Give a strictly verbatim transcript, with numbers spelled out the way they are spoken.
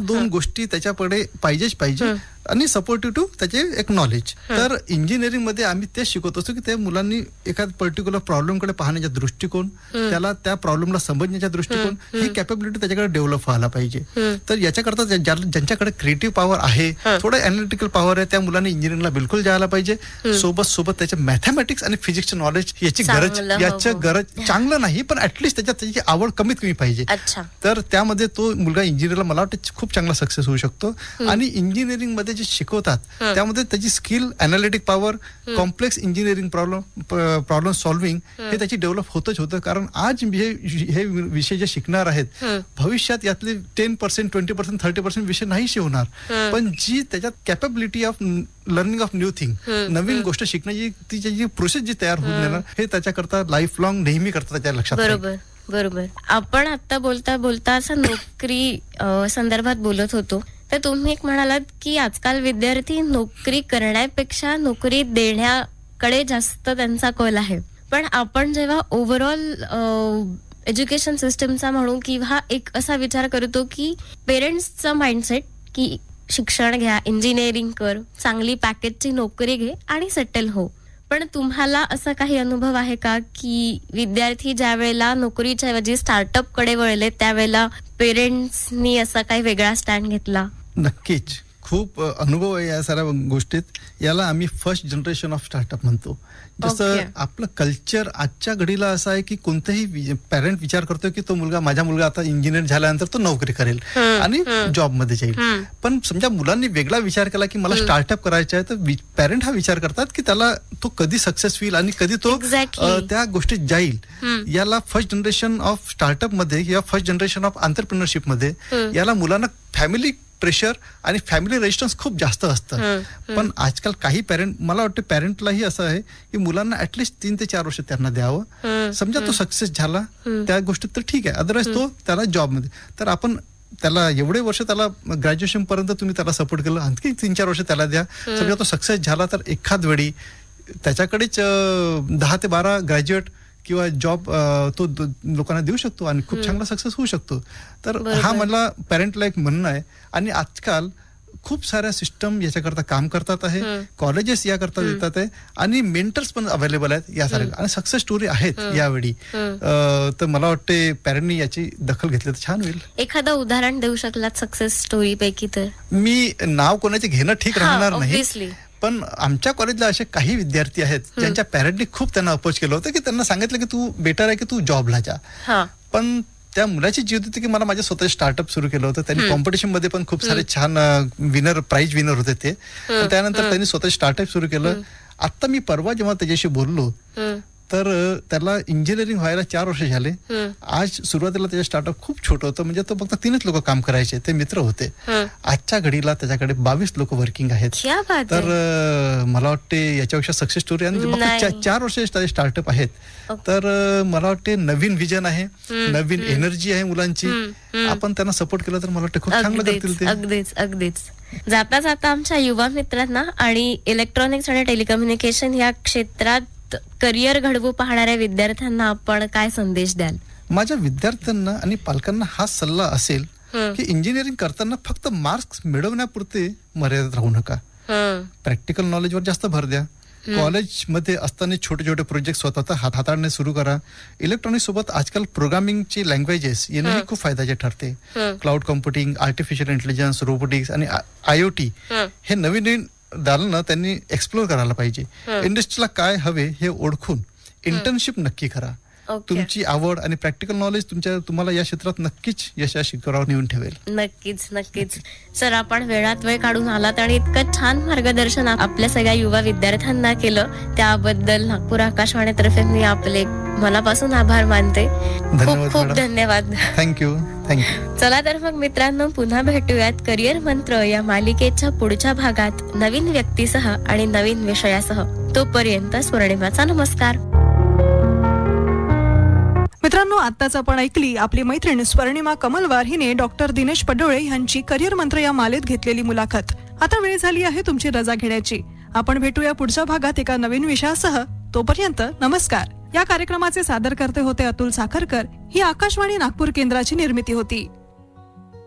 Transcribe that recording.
दोन गोष्टी त्याच्याकडे पाहिजेच पाहिजे आणि सपोर्टिव्ह टू त्याचे एक नॉलेज. तर इंजिनिअरिंग मध्ये आम्ही तेच शिकवत असतो की त्या मुलांनी एखाद पर्टिक्युलर प्रॉब्लेमकडे पाहण्याचा दृष्टिकोन, त्याला त्या प्रॉब्लेमला समजण्याचा दृष्टिकोन, ही कॅपेबिलिटी त्याच्याकडे डेव्हलप व्हायला पाहिजे. तर याच्याकरता ज्यांच्याकडे क्रिएटिव्ह पॉवर आहे, थोडं अॅनालिटिकल पॉवर आहे, त्या मुलांनी इंजिनिअरिंगला बिलकुल जायला पाहिजे. सोबत सोबत त्याचे मॅथमॅटिक्स आणि फिजिक्सचं नॉलेज याची गरज याचं गरज चांगलं नाही, पण ऍटलीस्ट त्याच्यात त्याची आवड कमीत कमी पाहिजे. तर त्यामध्ये तो मुलगा इंजिनिअरला मला वाटतं खूप चांगला सक्सेस होऊ शकतो. आणि इंजिनिअरिंग मध्ये जे शिकवतात त्यामध्ये त्याची skill, अॅनालिटिक power, complex engineering problem problem solving हे त्याची डेव्हलप होतच होतं. कारण आज हे विषय जे शिकणार आहेत, भविष्यात यातले ten percent twenty percent thirty percent विषय नाही शिकवणार, पण जी त्याच्यात capability of learning of new thing, नवीन गोष्ट शिकण्याची ती जी प्रोसेस जी तयार होऊन येणार, हे त्याच्याकरता लाईफ लॉंग नेहमी करता त्याच्या लक्षात. बरोबर बरोबर. आपण आता बोलता बोलता असं नोकरी संदर्भात बोलत होतो, तर तुम्ही एक म्हणालात की आजकाल विद्यार्थी नोकरी करण्यापेक्षा नोकरी देण्याकडे जास्त त्यांचा कल आहे. पण आपण जेव्हा ओव्हरऑल एज्युकेशन सिस्टमचा म्हणू किंवा एक असा विचार करतो की पेरेंट्सचा माइंडसेट की शिक्षण घ्या, इंजिनिअरिंग कर, चांगली पॅकेजची नोकरी घे आणि सेटल हो. पण तुम्हाला असा काही अनुभव आहे का की विद्यार्थी ज्या वेळेला नोकरीच्या ऐवजी स्टार्टअप कडे वळले त्यावेळेला पेरेंट्सनी असा काही वेगळा स्टँड घेतला? नक्कीच खूप अनुभव आहे या साऱ्या गोष्टीत. याला आम्ही फर्स्ट जनरेशन ऑफ स्टार्टअप म्हणतो. जसं आपलं कल्चर आजच्या घडीला असं आहे की कोणताही पॅरेंट विचार करतो की तो मुलगा माझा मुलगा आता इंजिनियर झाल्यानंतर तो नोकरी करेल आणि जॉब मध्ये जाईल. पण समजा मुलांनी वेगळा विचार केला की मला स्टार्टअप करायचं आहे, तर पॅरेंट हा विचार करतात की त्याला तो कधी सक्सेस होईल आणि कधी तो त्या गोष्टीत जाईल. याला फर्स्ट जनरेशन ऑफ स्टार्टअप मध्ये किंवा फर्स्ट जनरेशन ऑफ एंटरप्रेन्योरशिप मध्ये याला मुलांना फॅमिली प्रेशर आणि फॅमिली रेजिस्टन्स खूप जास्त असतं. पण आजकाल काही पॅरेंट, मला वाटतं पॅरेंटलाही असं आहे की मुलांना ऍटलिस्ट तीन ते चार वर्ष त्यांना द्यावं. समजा तो सक्सेस झाला त्या गोष्टीत तर ठीक आहे, अदरवाईज तो त्याला जॉबमध्ये, तर आपण त्याला एवढे वर्ष त्याला ग्रॅज्युएशन पर्यंत तुम्ही त्याला सपोर्ट केलं, आणखी तीन चार वर्ष त्याला द्या. समजा तो सक्सेस झाला तर एखाद वेळी त्याच्याकडेच दहा ते बारा ग्रॅज्युएट किंवा जॉब तो लोकांना देऊ शकतो आणि खूप चांगला सक्सेस होऊ शकतो. तर हा मला पॅरेंटला एक म्हणणं आहे. आणि आजकाल खूप साऱ्या सिस्टम याच्याकरता काम करतात आहे, कॉलेजेस याकरता देतात आहे आणि मेंटर्स पण अवेलेबल आहेत या साऱ्या, आणि सक्सेस स्टोरी आहेत यावेळी. तर मला वाटते पॅरेंटनी याची दखल घेतली तर छान होईल. एखादं उदाहरण देऊ शकलात सक्सेस स्टोरी पैकी? तर मी नाव कोणाचे घेणं ठीक राहणार नाही, पण आमच्या कॉलेजला असे काही विद्यार्थी आहेत ज्यांच्या पॅरेंटनी खूप त्यांना अपोज केलं होतं की त्यांना सांगितलं की तू बेटर आहे की तू जॉबला जा. पण त्या मुलाची जीव होती की मला माझं स्वतः स्टार्टअप सुरू केलं होतं. त्यांनी कॉम्पिटिशन मध्ये पण खूप सारे छान विनर, प्राइज विनर होते ते. त्यानंतर त्यांनी स्वतः स्टार्टअप सुरू केलं. आता मी परवा जेव्हा त्याच्याशी बोललो तर त्याला इंजिनिअरिंग व्हायला चार वर्ष झाले. आज सुरुवातीला त्याचं स्टार्टअप खूप छोटं होतं, म्हणजे तो फक्त तीनच लोक काम करायचे, ते मित्र होते. आजच्या घडीला त्याच्याकडे बावीस लोक वर्किंग आहेत. तर मला वाटते याच्यापेक्षा सक्सेस स्टोरी, आणि चार वर्ष स्टार्टअप आहेत. तर मला वाटते नवीन विजन आहे, नवीन एनर्जी आहे मुलांची. आपण त्यांना सपोर्ट केला तर मला वाटतं खूप चांगलं करतील ते. अगदीच अगदीच. जाता जाता आमच्या युवा मित्रांना आणि इलेक्ट्रॉनिक्स आणि टेलिकम्युनिकेशन या क्षेत्रात करिअर घडवू पाहणाऱ्या विद्यार्थ्यांना आपण काय संदेश द्याल? माझ्या विद्यार्थ्यांना आणि पालकांना हा सल्ला असेल की इंजिनिअरिंग करताना फक्त मार्क्स मिळवण्यापुरते मर्यादित राहू नका. प्रॅक्टिकल नॉलेजवर जास्त भर द्या. कॉलेजमध्ये असताना छोटे छोटे प्रोजेक्ट स्वतःचा हात हाताळणे सुरू करा. इलेक्ट्रॉनिक्स सोबत आजकाल प्रोग्रामिंगची लँग्वेजेस येणंही खूप फायद्याचे ठरते. Cloud computing, artificial intelligence, robotics आणि आयओटी हे नवीन नवीन दालनं त्यांनी एक्सप्लोर करायला पाहिजे. इंडस्ट्रीला काय हवे हे ओळखून इंटर्नशिप नक्की करा. तुमची आवड आणि प्रॅक्टिकल नॉलेज तुमच्या तुम्हाला या क्षेत्रात नक्कीच यशाच्या शिखरावर नेऊन ठेवेल. नक्कीच नक्कीच. सर, आपण वेळात वेळ काढून आलात आणि इतकं छान मार्गदर्शन आपल्या सगळ्या युवा विद्यार्थ्यांना केलं, त्याबद्दल नागपूर आकाशवाणीतर्फे मी आपले मनापासून आभार मानते. खूप खूप धन्यवाद. Thank you thank you. चला तर मग मित्रांनो, पुन्हा भेटूयात करिअर मंत्र या मालिकेच्या पुढच्या भागात नवीन व्यक्तीसह आणि नवीन विषयासह. तोपर्यंत स्वर्णिमाचा नमस्कार. मित्रांनो, आत्ताच आपण ऐकली आपली मैत्रीण स्वर्णिमा कमलवार हिने डॉक्टर दिनेश पडोळे यांची करिअर मंत्र या मालेत घेतलेली मुलाखत. आता वेळ झाली आहे तुमची रजा घेण्याची. आपण भेटूया पुढच्या भागात एका नवीन विषयासह. तोपर्यंत नमस्कार. या कार्यक्रमाचे सादरकर्ते होते अतुल साखरकर. ही आकाशवाणी नागपूर केंद्राची निर्मिती होती.